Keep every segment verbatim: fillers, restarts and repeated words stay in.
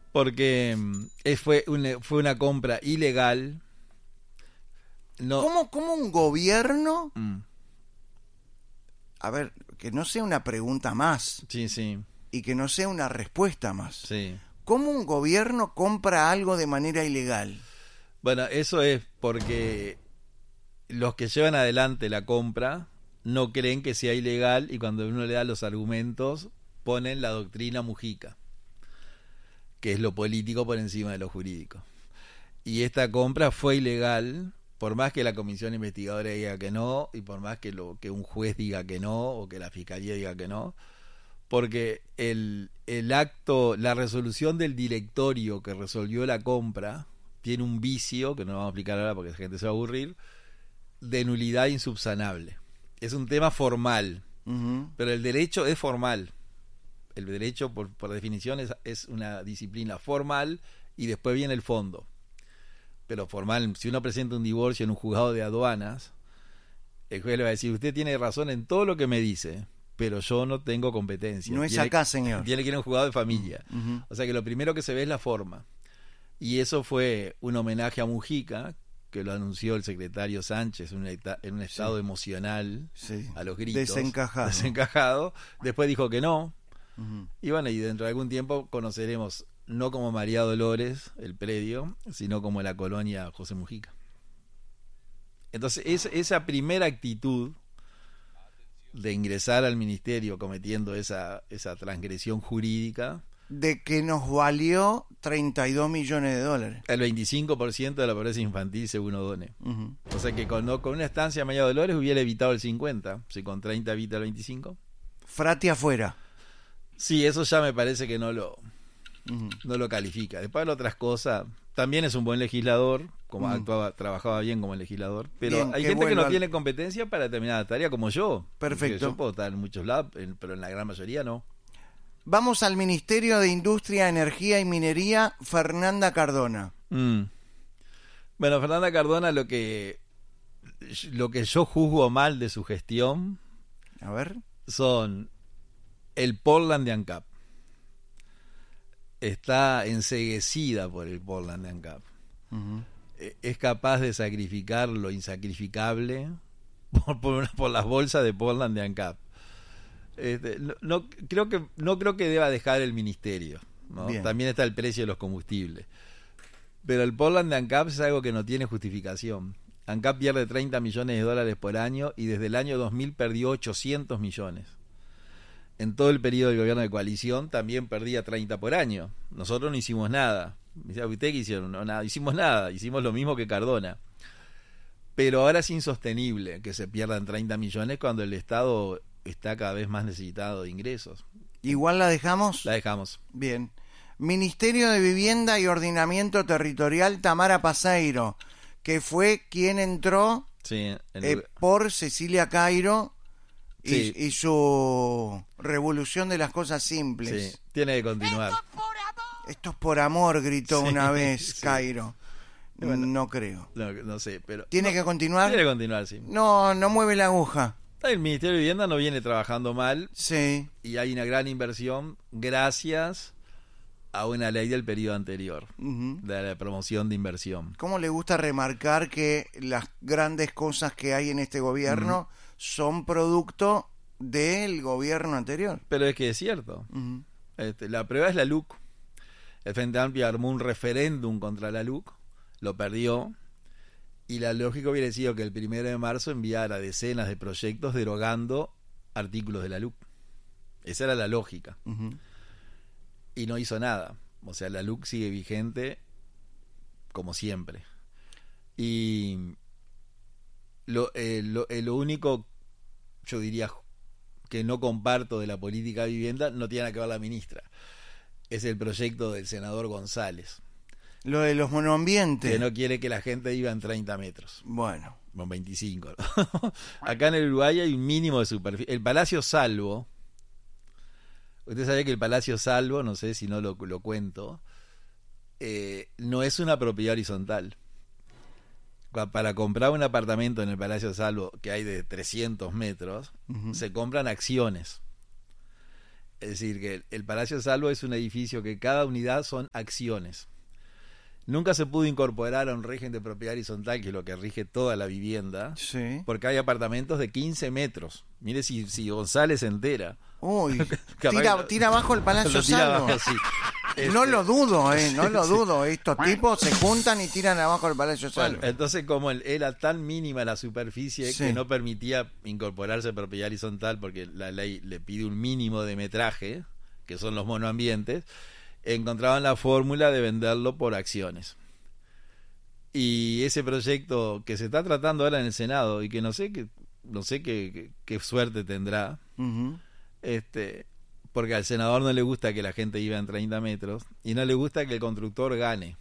Porque eh, fue, una, fue una compra ilegal. No. ¿Cómo, cómo un gobierno... Mm. A ver, que no sea una pregunta más. Sí, sí. Y que no sea una respuesta más. Sí. ¿Cómo un gobierno compra algo de manera ilegal? Bueno, eso es porque los que llevan adelante la compra no creen que sea ilegal y cuando uno le da los argumentos ponen la doctrina Mujica, que es lo político por encima de lo jurídico. Y esta compra fue ilegal, por más que la comisión investigadora diga que no y por más que, lo, que un juez diga que no o que la fiscalía diga que no, porque el, el acto, la resolución del directorio que resolvió la compra tiene un vicio, que no lo vamos a explicar ahora porque la gente se va a aburrir, de nulidad insubsanable. Es un tema formal, uh-huh. pero el derecho es formal. El derecho, por, por definición, es, es una disciplina formal y después viene el fondo. Pero formal, si uno presenta un divorcio en un juzgado de aduanas, el juez le va a decir, usted tiene razón en todo lo que me dice, pero yo no tengo competencia. No es tiene, acá, señor. Tiene que ir a un juzgado de familia. Uh-huh. O sea que lo primero que se ve es la forma. Y eso fue un homenaje a Mujica, que lo anunció el secretario Sánchez en un, eta- en un estado sí. emocional, sí. a los gritos. Desencajado. Desencajado. Después dijo que no. Uh-huh. Y bueno, y dentro de algún tiempo conoceremos, no como María Dolores, el predio, sino como la colonia José Mujica. Entonces, es, esa primera actitud de ingresar al ministerio cometiendo esa, esa transgresión jurídica, de que nos valió treinta y dos millones de dólares. El veinticinco por ciento de la pobreza infantil según Odone. Uh-huh. O sea que con, con una estancia de María Dolores hubiera evitado el cincuenta, si con treinta evita el veinticinco. Frati afuera. Sí, eso ya me parece que no lo, uh-huh. no lo califica. Después de otras cosas, también es un buen legislador, como uh-huh. actuaba, trabajaba bien como legislador, pero bien, hay gente bueno. que no tiene competencia para determinada tarea como yo. Perfecto. Yo puedo estar en muchos lados, pero en la gran mayoría no. Vamos al Ministerio de Industria, Energía y Minería, Fernanda Cardona. Mm. Bueno, Fernanda Cardona, lo que lo que yo juzgo mal de su gestión, a ver, son el Portland de ANCAP. Está enceguecida por el Portland de ANCAP. Uh-huh. Es capaz de sacrificar lo insacrificable por, por, por las bolsas de Portland de ANCAP. Este, no, no creo que no creo que deba dejar el ministerio, ¿no? También está el precio de los combustibles, pero el Portland de ANCAP es algo que no tiene justificación. ANCAP pierde treinta millones de dólares por año y desde el año dos mil perdió ochocientos millones. En todo el periodo del gobierno de coalición también perdía treinta por año. Nosotros no hicimos nada. ¿Usted qué hicieron? No, nada. Hicimos nada, hicimos lo mismo que Cardona. Pero ahora es insostenible que se pierdan treinta millones cuando el Estado está cada vez más necesitado de ingresos. ¿Igual la dejamos? La dejamos. Bien. Ministerio de Vivienda y Ordenamiento Territorial, Tamara Paseiro, que fue quien entró sí, el... eh, por Cecilia Cairo y, sí. y su revolución de las cosas simples. Sí, tiene que continuar. Esto es por amor, Esto es por amor gritó sí, una vez sí. Cairo. Bueno, no creo. No, no sé, pero... ¿Tiene no, que continuar? Tiene que continuar, sí. No, no mueve la aguja. El Ministerio de Vivienda no viene trabajando mal. Sí. Y hay una gran inversión gracias a una ley del periodo anterior, uh-huh. de la promoción de inversión. ¿Cómo le gusta remarcar que las grandes cosas que hay en este gobierno uh-huh. son producto del gobierno anterior? Pero es que es cierto. Uh-huh. Este, la prueba es la L U C. El Frente Amplio armó un referéndum contra la L U C, lo perdió. Y la lógica hubiera sido que el primero de marzo enviara decenas de proyectos derogando artículos de la L U C. Esa era la lógica. Uh-huh. Y no hizo nada. O sea, la L U C sigue vigente como siempre. Y lo, eh, lo, eh, lo único, yo diría, que no comparto de la política de vivienda, no tiene nada que ver la ministra. Es el proyecto del senador González. Lo de los monoambientes. Que no quiere que la gente viva en treinta metros. Bueno. Con veinticinco. ¿No? Acá en el Uruguay hay un mínimo de superficie. El Palacio Salvo. Usted sabe que el Palacio Salvo, no sé si no lo, lo cuento, eh, no es una propiedad horizontal. Para comprar un apartamento en el Palacio Salvo, que hay de trescientos metros, uh-huh. se compran acciones. Es decir, que el, el Palacio Salvo es un edificio que cada unidad son acciones. Nunca se pudo incorporar a un régimen de propiedad horizontal, que es lo que rige toda la vivienda, Sí. porque hay apartamentos de quince metros. Mire si, si González se entera. Uy, Capaz tira, que- tira abajo el Palacio Lo tira Salvo. abajo, sí. No Este, lo dudo, eh, no lo sí. dudo. Estos tipos se juntan y tiran abajo el Palacio Bueno, Salvo. entonces como el- era tan mínima la superficie Sí. que no permitía incorporarse a propiedad horizontal porque la ley le pide un mínimo de metraje, que son los monoambientes, encontraban la fórmula de venderlo por acciones. Y ese proyecto que se está tratando ahora en el Senado y que no sé qué no sé qué, qué, qué suerte tendrá, Ujú. este porque al senador no le gusta que la gente viva en treinta metros y no le gusta que el constructor gane.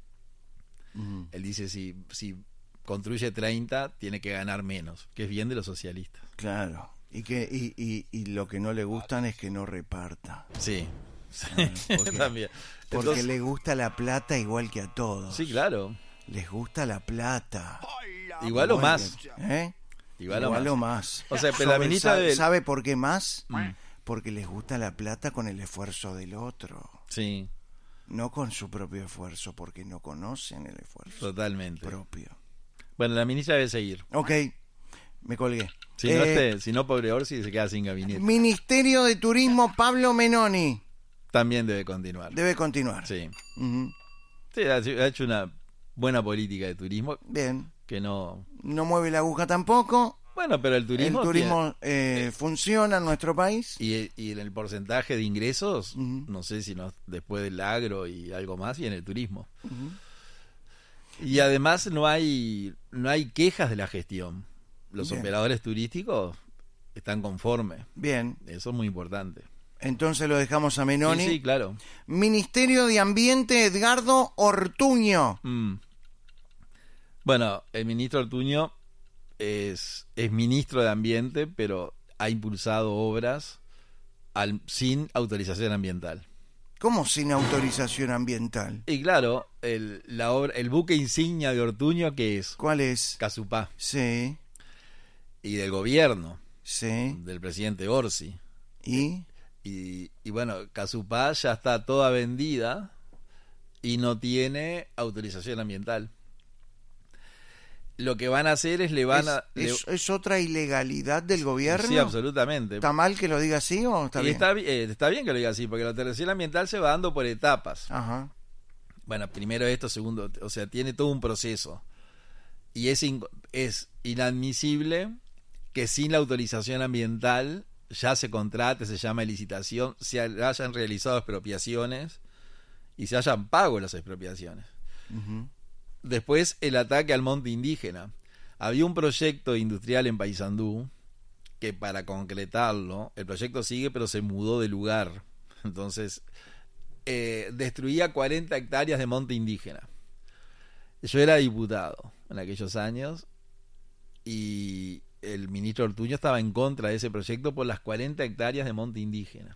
Ujú. Él dice, si, si construye treinta, tiene que ganar menos, que es bien de los socialistas. Claro. Y, que, y, y, y lo que no le gustan es que no reparta. Sí, Claro, porque- también. Porque Entonces, le gusta la plata igual que a todos. sí, claro. Les gusta la plata. Igual o Igual más. que- ¿eh? Igual, Igual o o más. más. O sea, pero la Sobre- ministra ¿sabe, del- ¿Sabe por qué más? Mm, Porque les gusta la plata con el esfuerzo del otro. sí, No con su propio esfuerzo, porque no conocen el esfuerzo totalmente. propio. Bueno, la ministra debe seguir. Ok, me colgué. Si no, Eh, este, si no pobre Orsi se queda sin gabinete. Ministerio de Turismo Pablo Menoni También debe continuar. debe continuar. Sí. Ujú. Sí, ha ha hecho una buena política de turismo Bien, que no... no mueve la aguja tampoco. Bueno, pero el turismo... el turismo eh, funciona en nuestro país. tiene- y, y en el porcentaje de ingresos, Ujú. no sé si no, después del agro y algo más, y en el turismo. Ujú. Y además no hay no hay quejas de la gestión. Los Bien. operadores turísticos están conformes. Bien, Eso es muy importante. entonces lo dejamos a Menoni. Sí, sí, claro. Ministerio de Ambiente Edgardo Ortuño. Mm. Bueno, el ministro Ortuño es, es ministro de Ambiente, pero ha impulsado obras al, sin autorización ambiental. ¿Cómo sin autorización ambiental? Y claro, el, la obra, el buque insignia de Ortuño, que es ¿Cuál es? Casupá, Sí, y del gobierno, sí. del presidente Orsi. ¿Y? Y, y bueno, Casupá ya está toda vendida y no tiene autorización ambiental. Lo que van a hacer es le van ¿Es, a... le- es- es otra ilegalidad del gobierno? sí, absolutamente. ¿Está mal que lo diga así o está y bien? Está, bi- eh, está bien que lo diga así, porque la autorización ambiental se va dando por etapas. Ajá. Bueno, primero esto, segundo, o sea, tiene todo un proceso. Y es, in- es inadmisible que sin la autorización ambiental ya se contrate, se llama licitación, se hayan realizado expropiaciones y se hayan pago las expropiaciones. Ujú. Después, el ataque al monte indígena. Había un proyecto industrial en Paysandú que para concretarlo, el proyecto sigue pero se mudó de lugar. Entonces, eh, destruía cuarenta hectáreas de monte indígena. Yo era diputado en aquellos años y el ministro Ortuño estaba en contra de ese proyecto por las cuarenta hectáreas de monte indígena.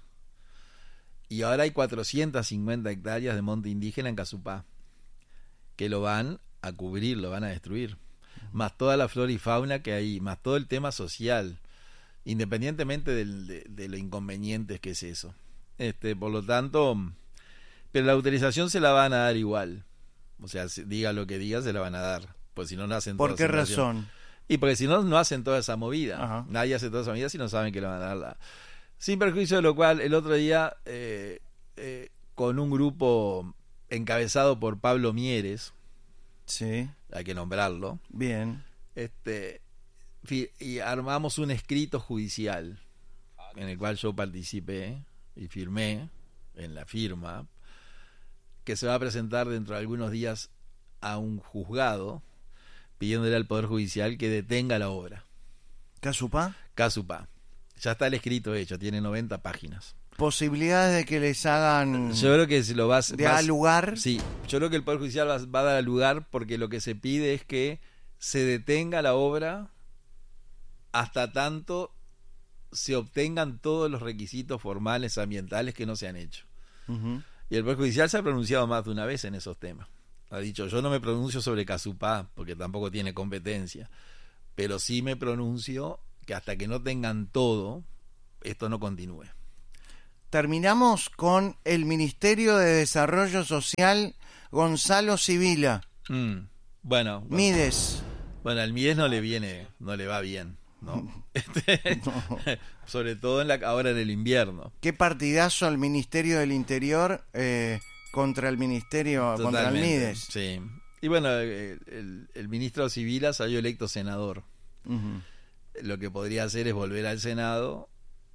Y ahora hay cuatrocientas cincuenta hectáreas de monte indígena en Casupá, que lo van a cubrir, lo van a destruir. Más toda la flora y fauna que hay, más todo el tema social, independientemente del, de, de lo inconvenientes que es eso. Este, por lo tanto, pero la autorización se la van a dar igual. O sea, si- diga lo que diga, se la van a dar. Pues si no, no hacen ¿Por toda qué esa inversión. razón? Y porque si no, no hacen toda esa movida. Ajá. Nadie hace toda esa movida si no saben que le van a dar la... Sin perjuicio de lo cual, el otro día, eh, eh, con un grupo encabezado por Pablo Mieres, Sí, hay que nombrarlo, bien. este fi- y armamos un escrito judicial en el cual yo participé y firmé en la firma, que se va a presentar dentro de algunos días a un juzgado pidiéndole al Poder Judicial que detenga la obra. ¿Casupá? Casupá. Ya está el escrito hecho, tiene noventa páginas. ¿Posibilidades de que les hagan Yo creo que si lo vas, de vas- al lugar? sí, yo creo que el Poder Judicial va, va a dar lugar porque lo que se pide es que se detenga la obra hasta tanto se obtengan todos los requisitos formales ambientales que no se han hecho. Ujú. Y el Poder Judicial se ha pronunciado más de una vez en esos temas. Ha dicho, yo no me pronuncio sobre Casupá porque tampoco tiene competencia, pero sí me pronuncio que hasta que no tengan todo, esto no continúe. Terminamos con el Ministerio de Desarrollo Social, Gonzalo Sibila. Mm, bueno, bueno, Mides. Bueno, al Mides no le viene, no le va bien, ¿no? Este, No. sobre todo en la, ahora en el invierno. Qué partidazo al Ministerio del Interior eh, contra el Ministerio, contra el Totalmente, Mides. sí. Y bueno, el, el, el ministro Sibila salió electo senador. Uh-huh. Lo que podría hacer es volver al Senado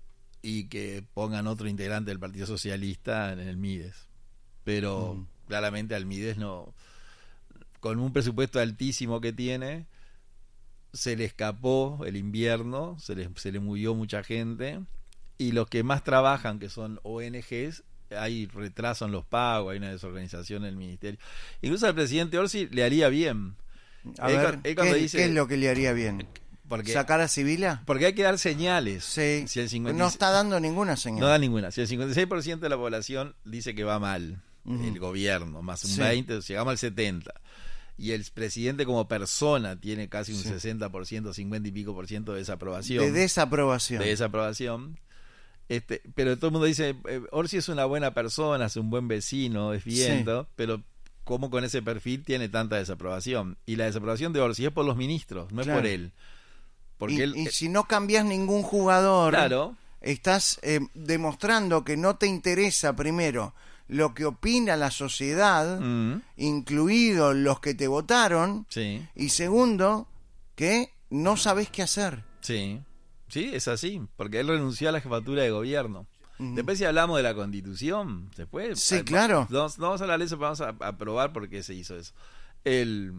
y que pongan otro integrante del Partido Socialista en el Mides. Pero Uh-huh. claramente al Mides no, con un presupuesto altísimo que tiene, se le escapó el invierno, se le, se le murió mucha gente, y los que más trabajan, que son O N Ges, hay retraso en los pagos, hay una desorganización en el ministerio. Incluso al presidente Orsi le haría bien. A Él ver, cu- él cuando ¿qué, dice- qué es lo que le haría bien? Porque, ¿Sacar a Sibila? porque hay que dar señales. Sí. Si el cincuenta No está dando ninguna señal. no da ninguna. Si el cincuenta y seis por ciento de la población dice que va mal, Ujú. el gobierno, más un Sí. veinte por ciento, llegamos al setenta por ciento, y el presidente como persona tiene casi un Sí. sesenta por ciento, cincuenta y pico por ciento de desaprobación. De desaprobación. de desaprobación. Este, pero todo el mundo dice, eh, Orsi es una buena persona, es un buen vecino, es bien, Sí. ¿no? Pero ¿cómo con ese perfil tiene tanta desaprobación? Y la desaprobación de Orsi es por los ministros, no Claro. es por él. Porque y, él, y si no cambias ningún jugador, claro, estás eh, demostrando que no te interesa primero lo que opina la sociedad, mm, incluidos los que te votaron, sí, y segundo, que no sabes qué hacer. sí, sí, es así, porque él renunció a la jefatura de gobierno. Ujú. Después si hablamos de la Constitución, después... Sí, ah, claro. No, no vamos a hablar de eso, pero vamos a, a probar por qué se hizo eso. Él,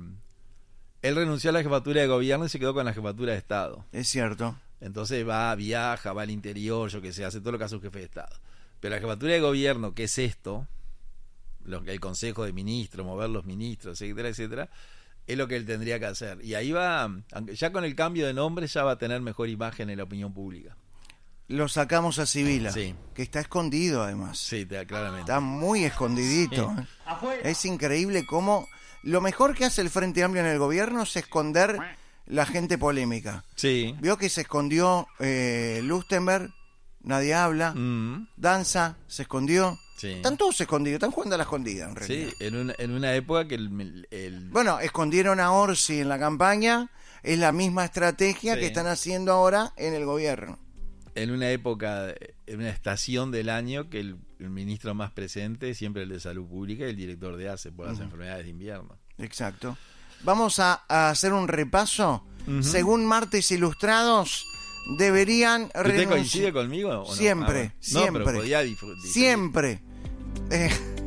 él renunció a la jefatura de gobierno y se quedó con la jefatura de Estado. Es cierto. Entonces va, viaja, va al interior, yo que sé, hace todo lo que hace un jefe de Estado. Pero la jefatura de gobierno, que es esto, lo, el consejo de ministros, mover los ministros, etcétera, etcétera, es lo que él tendría que hacer. Y ahí va, aunque ya con el cambio de nombre, ya va a tener mejor imagen en la opinión pública. Lo sacamos a Sibila, Sí. que está escondido además. Sí, te- claramente. Está muy escondidito. ¿eh? Es increíble cómo lo mejor que hace el Frente Amplio en el gobierno es esconder la gente polémica. Sí. Vio que se escondió eh, Lustenberg, nadie habla. Mm, Danza se escondió. sí. Están todos escondidos, están jugando a la escondida en realidad. Sí, en una, en una época que el... el- Bueno, escondieron a Orsi en la campaña, es la misma estrategia Sí. que están haciendo ahora en el gobierno. en una época, en una estación del año que el, el ministro más presente es siempre el de Salud Pública y el director de A C E por las Ujú. enfermedades de invierno. Exacto. Vamos a, a hacer un repaso. Ujú. Según Martes Ilustrados, deberían ¿Usted renunciar. coincide conmigo o no? Siempre, Ah, bueno. siempre. No, pero podía difru- diferir. Siempre. Eh,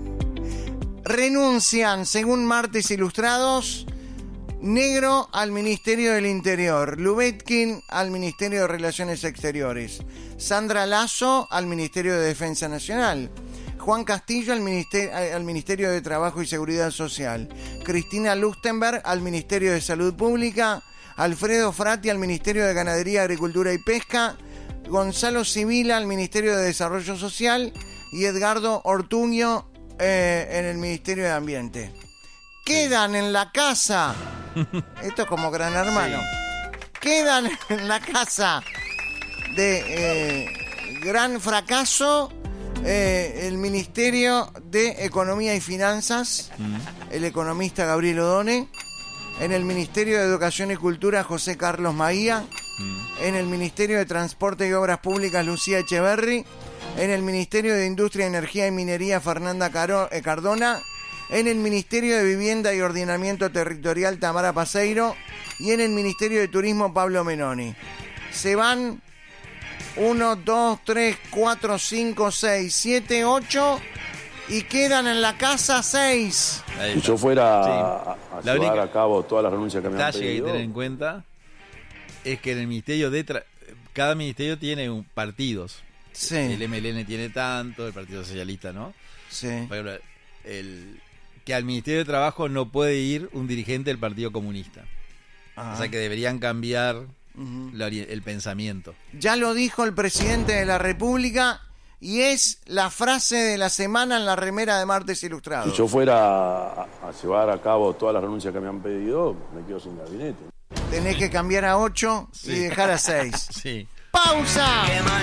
renuncian, según Martes Ilustrados, Negro al Ministerio del Interior, Lubetkin al Ministerio de Relaciones Exteriores, Sandra Lasso al Ministerio de Defensa Nacional, Juan Castillo al Ministerio, al Ministerio de Trabajo y Seguridad Social, Cristina Lustenberg al Ministerio de Salud Pública, Alfredo Frati al Ministerio de Ganadería, Agricultura y Pesca, Gonzalo Sibila al Ministerio de Desarrollo Social y Edgardo Ortuño eh, en el Ministerio de Ambiente. Quedan en la casa, esto es como Gran Hermano, quedan en la casa de eh, gran fracaso eh, el Ministerio de Economía y Finanzas, Mm. el economista Gabriel Odone, en el Ministerio de Educación y Cultura José Carlos Maía, Mm. en el Ministerio de Transporte y Obras Públicas Lucía Echeverri, en el Ministerio de Industria, Energía y Minería Fernanda Caro- eh, Cardona, en el Ministerio de Vivienda y Ordenamiento Territorial Tamara Paseiro y en el Ministerio de Turismo Pablo Menoni. Se van uno, dos, tres, cuatro, cinco, seis, siete, ocho y quedan en la casa seis. Ahí Si está. yo fuera Sí. a, a La llevar única- a cabo todas las renuncias que me han detalle que hay que pedido, tener en cuenta es que en el ministerio de tra- cada ministerio tiene un, partidos. El Sí, M L N tiene tanto, el Partido Socialista, ¿no? sí. Por ejemplo, el, que al Ministerio de Trabajo no puede ir un dirigente del Partido Comunista. Ah. O sea que deberían cambiar Ujú. la ori- el pensamiento. Ya lo dijo el presidente de la República y es la frase de la semana en la remera de Martes Ilustrados. si yo fuera a, a llevar a cabo todas las renuncias que me han pedido, me quedo sin gabinete. Tenés que cambiar a ocho y Sí. dejar a seis. Sí, pausa.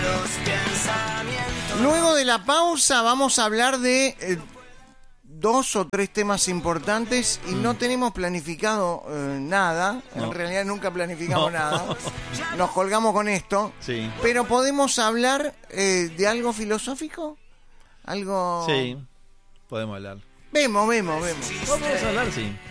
Luego de la pausa vamos a hablar de eh, dos o tres temas importantes y mm. no tenemos planificado eh, nada. No. En realidad nunca planificamos no. nada. Nos colgamos con esto. Sí. Pero podemos hablar eh, de algo filosófico. Algo. Sí, podemos hablar. Vemos, vemos, vemos. Podemos hablar, sí.